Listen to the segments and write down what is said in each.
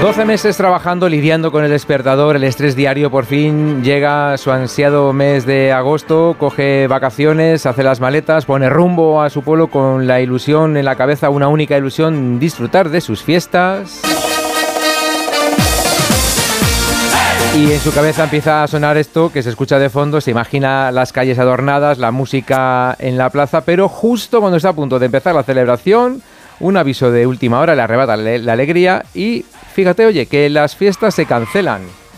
12 meses trabajando, lidiando con el despertador, el estrés diario, por fin llega su ansiado mes de agosto, coge vacaciones, hace las maletas, pone rumbo a su pueblo con la ilusión en la cabeza, una única ilusión, disfrutar de sus fiestas. Y en su cabeza empieza a sonar esto que se escucha de fondo, se imagina las calles adornadas, la música en la plaza, pero justo cuando está a punto de empezar la celebración, un aviso de última hora le arrebata la alegría y fíjate, oye, que las fiestas se cancelan.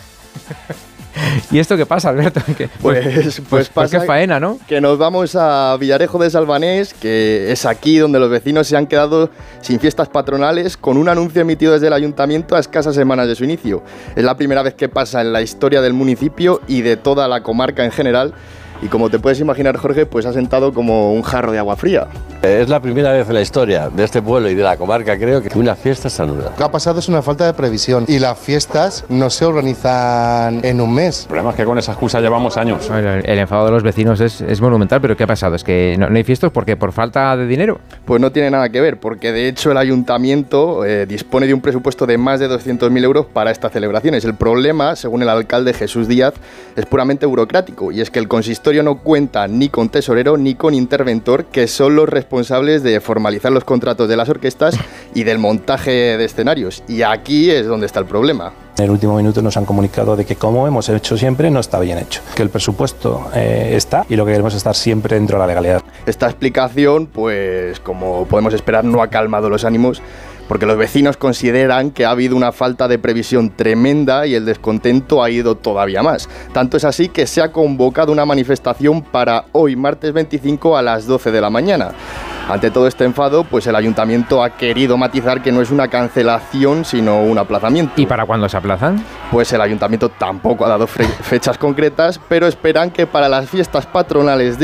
¿Y esto qué pasa, Alberto? Pues pasa qué faena, ¿no? Que nos vamos a Villarejo de Salvanés, que es aquí donde los vecinos se han quedado sin fiestas patronales, con un anuncio emitido desde el ayuntamiento a escasas semanas de su inicio. Es la primera vez que pasa en la historia del municipio y de toda la comarca en general. Y como te puedes imaginar, Jorge, pues ha sentado como un jarro de agua fría. Es la primera vez en la historia de este pueblo y de la comarca, creo, que una fiesta se anuda. Lo que ha pasado es una falta de previsión y las fiestas no se organizan en un mes. El problema es que con esa excusa llevamos años. El enfado de los vecinos es monumental, pero ¿qué ha pasado? ¿Es que no hay fiestas porque por falta de dinero? Pues no tiene nada que ver, porque de hecho el ayuntamiento dispone de un presupuesto de más de 200.000 euros para estas celebraciones. El problema, según el alcalde Jesús Díaz, es puramente burocrático, y es que el consistorio no cuenta ni con tesorero ni con interventor, que son los responsables de formalizar los contratos de las orquestas y del montaje de escenarios. Y aquí es donde está el problema. En el último minuto nos han comunicado de que, como hemos hecho siempre, no está bien hecho. Que el presupuesto está y lo que queremos es estar siempre dentro de la legalidad. Esta explicación, pues como podemos esperar, no ha calmado los ánimos, porque los vecinos consideran que ha habido una falta de previsión tremenda y el descontento ha ido todavía más. Tanto es así que se ha convocado una manifestación para hoy, martes 25, a las 12 de la mañana. Ante todo este enfado, pues el ayuntamiento ha querido matizar que no es una cancelación, sino un aplazamiento. ¿Y para cuándo se aplazan? Pues el ayuntamiento tampoco ha dado fechas concretas, pero esperan que para las fiestas patronales de